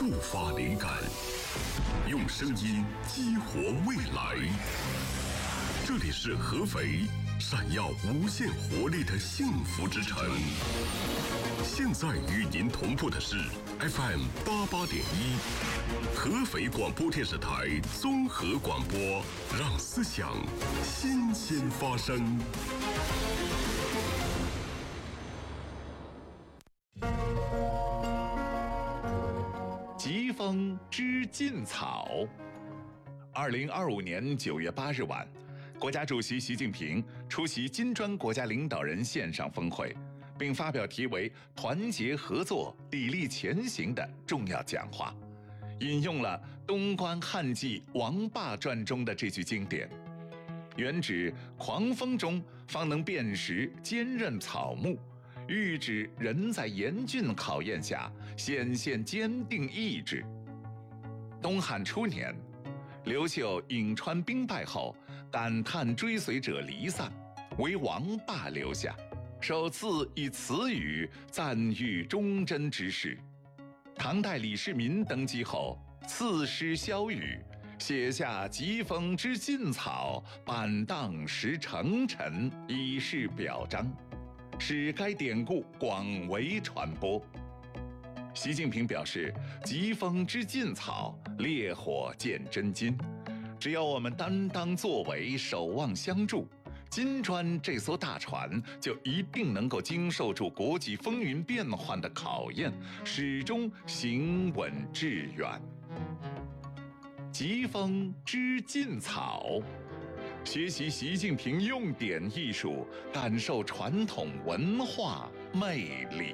触发灵感，用声音激活未来。这里是合肥闪耀无限活力的幸福之城。现在与您同步的是 FM 88.1，合肥广播电视台综合广播，让思想新鲜发生。 疾风知劲草。2025年9月8日晚，国家主席习近平出席金砖国家领导人线上峰会，并发表题为“团结合作，砥砺前行”的重要讲话，引用了东关汉记王霸传中的这句经典，原指狂风中方能辨识坚韧草木，喻指人在严峻考验下显现坚定意志。东汉初年，刘秀颍川兵败后，感叹追随者离散，为王霸留下，首次以此语赞誉忠贞之士。唐代李世民登基后，赐诗萧雨，写下疾风知劲草，板荡识成臣，以示表彰，使该典故广为传播。习近平表示，疾风知劲草，烈火见真金。只要我们担当作为，守望相助，金砖这艘大船就一定能够经受住国际风云变幻的考验，始终行稳致远。疾风知劲草，学习习近平用典艺术，感受传统文化魅力。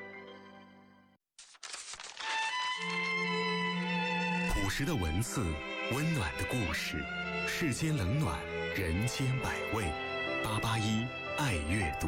朴实的文字，温暖的故事，世间冷暖，人间百味。881爱阅读。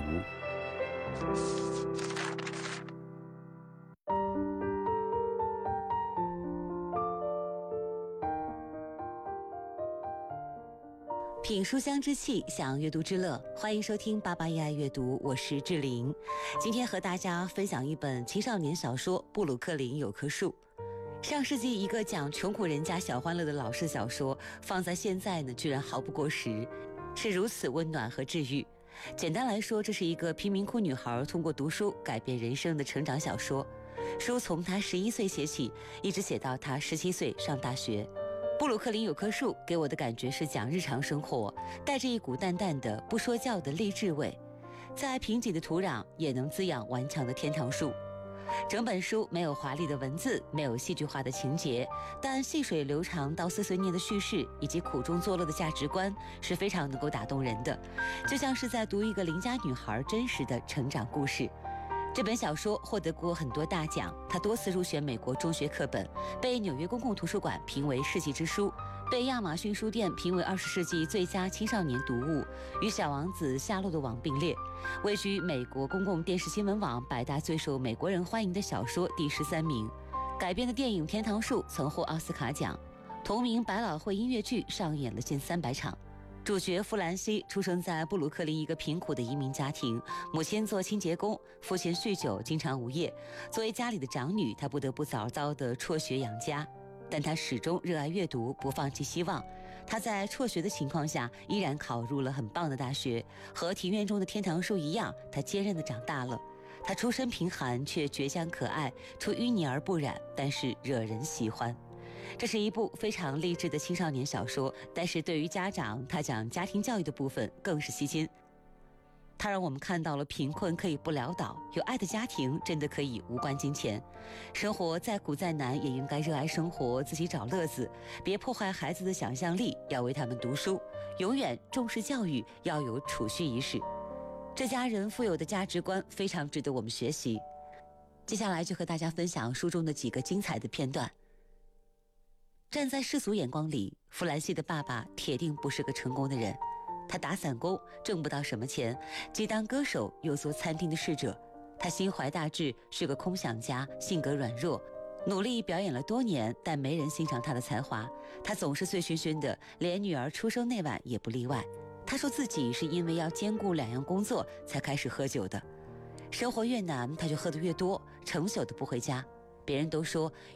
品书香之气，享阅读之乐，欢迎收听881爱阅读，我是志玲。今天和大家分享一本青少年小说《布鲁克林有棵树》。上世纪一个讲穷苦人家小欢乐的老式小说，放在现在呢，居然毫不过时，是如此温暖和治愈。简单来说，这是一个贫民窟女孩通过读书改变人生的成长小说。书从她11岁写起，一直写到她17岁上大学。布鲁克林有棵树给我的感觉是讲日常生活，带着一股淡淡的不说教的励志味，在贫瘠的土壤也能滋养顽强的天堂树。整本书没有华丽的文字，没有戏剧化的情节，但细水流长到碎碎念的叙事以及苦中作乐的价值观是非常能够打动人的，就像是在读一个邻家女孩真实的成长故事。这本小说获得过很多大奖，它多次入选美国中学课本，被纽约公共图书馆评为世纪之书，被亚马逊书店评为20世纪最佳青少年读物，与《小王子》《夏洛的网》并列，位居美国公共电视新闻网100大最受美国人欢迎的小说第13名。改编的电影《天堂树》曾获奥斯卡奖，同名百老汇音乐剧上演了近300场。主角弗兰西出生在布鲁克林一个贫苦的移民家庭，母亲做清洁工，父亲酗酒，经常无业。作为家里的长女，她不得不早早地辍学养家，但她始终热爱阅读，不放弃希望。她在辍学的情况下，依然考入了很棒的大学。和庭院中的天堂树一样，她坚韧地长大了。她出身贫寒，却倔强可爱，出淤泥而不染，但是惹人喜欢。这是一部非常励志的青少年小说，但是对于家长，他讲家庭教育的部分更是吸睛。它让我们看到了贫困可以不潦倒，有爱的家庭真的可以无关金钱。生活再苦再难，也应该热爱生活，自己找乐子，别破坏孩子的想象力，要为他们读书，永远重视教育，要有储蓄意识。这家人富有的价值观非常值得我们学习。接下来就和大家分享书中的几个精彩的片段。站在世俗眼光里，弗兰西的爸爸铁定不是个成功的人。他打散工，挣不到什么钱，既当歌手又做餐厅的侍者。他心怀大志，是个空想家，性格软弱，努力表演了多年，但没人欣赏他的才华。他总是醉醺醺的，连女儿出生那晚也不例外。他说自己是因为要兼顾2样工作才开始喝酒的。生活越难，他就喝得越多，成宿的不回家。别人都说